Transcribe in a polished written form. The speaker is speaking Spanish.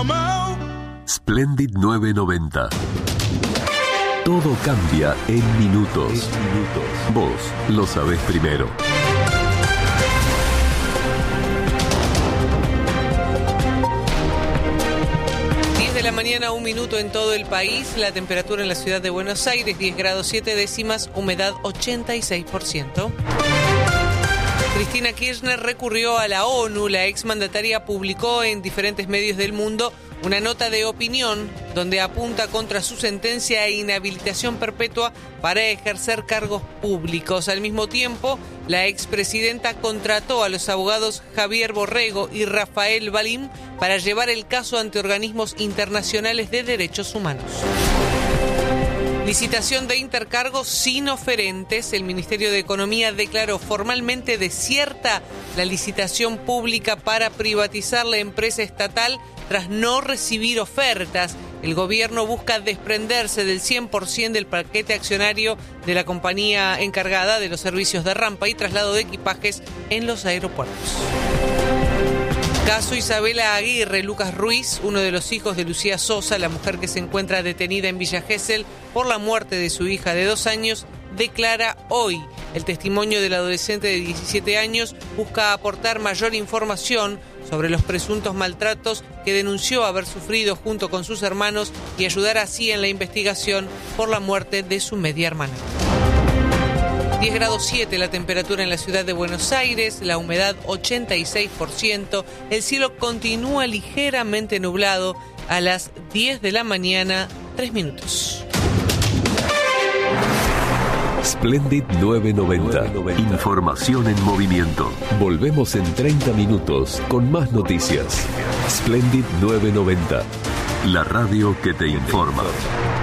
Splendid 990. Todo cambia en minutos. Vos lo sabés primero. 10 de la mañana, 1 minuto en todo el país. La temperatura en la ciudad de Buenos Aires, 10 grados 7 décimas, humedad 86%. Cristina Kirchner recurrió a la ONU. La exmandataria publicó en diferentes medios del mundo una nota de opinión donde apunta contra su sentencia e inhabilitación perpetua para ejercer cargos públicos. Al mismo tiempo, la expresidenta contrató a los abogados Javier Borrego y Rafael Balín para llevar el caso ante organismos internacionales de derechos humanos. Licitación de intercargos sin oferentes. El Ministerio de Economía declaró formalmente desierta la licitación pública para privatizar la empresa estatal tras no recibir ofertas. El gobierno busca desprenderse del 100% del paquete accionario de la compañía encargada de los servicios de rampa y traslado de equipajes en los aeropuertos. Caso Isabela Aguirre. Lucas Ruiz, uno de los hijos de Lucía Sosa, la mujer que se encuentra detenida en Villa Gesell por la muerte de su hija de 2 años, declara hoy. El testimonio del adolescente de 17 años busca aportar mayor información sobre los presuntos maltratos que denunció haber sufrido junto con sus hermanos y ayudar así en la investigación por la muerte de su media hermana. 10 grados 7 la temperatura en la ciudad de Buenos Aires, la humedad 86%, el cielo continúa ligeramente nublado a las 10 de la mañana, 3 minutos. Splendid 990. Información en movimiento. Volvemos en 30 minutos con más noticias. Splendid 990. La radio que te informa.